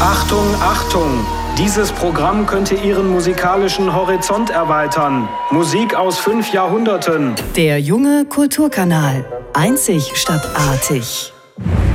Achtung, Achtung! Dieses Programm könnte Ihren musikalischen Horizont erweitern. Musik aus 5 Jahrhunderten. Der junge Kulturkanal. Einzig statt artig.